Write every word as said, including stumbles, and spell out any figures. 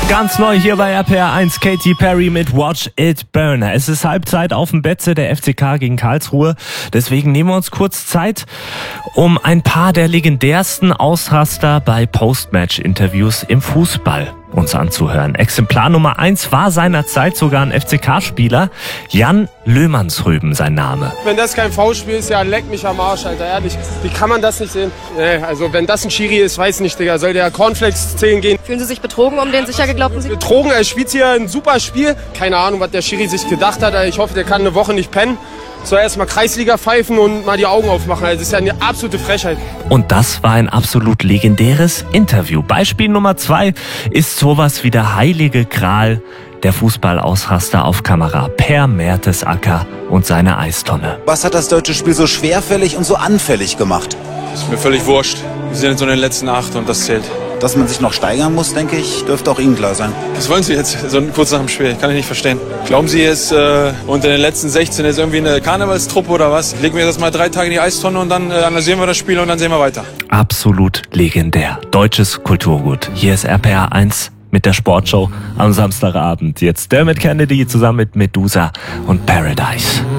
Ganz neu hier bei R P R eins, Katy Perry mit Watch It Burn. Es ist Halbzeit auf dem Betze, der F C K gegen Karlsruhe. Deswegen nehmen wir uns kurz Zeit, um ein paar der legendärsten Ausraster bei Postmatch-Interviews im Fußball uns anzuhören. Exemplar Nummer eins war seinerzeit sogar ein F C K-Spieler, Jan Löhmannsröben sein Name. Wenn das kein Foulspiel ist, ja, leck mich am Arsch, Alter, ehrlich. Wie kann man das nicht sehen? Nee, also wenn das ein Schiri ist, weiß nicht, Digga, soll der Cornflakes zählen gehen. Fühlen Sie sich betrogen um den sicher geglaubten Sieg? Betrogen, er spielt hier ein super Spiel. Keine Ahnung, was der Schiri sich gedacht hat, ich hoffe, der kann eine Woche nicht pennen. Soll erst mal Kreisliga pfeifen und mal die Augen aufmachen. Das ist ja eine absolute Frechheit. Und das war ein absolut legendäres Interview. Beispiel Nummer zwei ist sowas wie der heilige Gral der Fußballausraster auf Kamera. Per Mertesacker und seine Eistonne. Was hat das deutsche Spiel so schwerfällig und so anfällig gemacht? Ist mir völlig wurscht. Wir sind jetzt so in den letzten acht und das zählt. Dass man sich noch steigern muss, denke ich, dürfte auch Ihnen klar sein. Was wollen Sie jetzt, so kurz nach dem Spiel? Kann ich nicht verstehen. Glauben Sie jetzt, äh, unter den letzten sechzehn ist irgendwie eine Karnevalstruppe oder was? Legen wir das mal drei Tage in die Eistonne und dann äh, analysieren wir das Spiel und dann sehen wir weiter. Absolut legendär. Deutsches Kulturgut. Hier ist R P R eins mit der Sportshow am Samstagabend. Jetzt Dermot Kennedy zusammen mit Medusa und Paradise.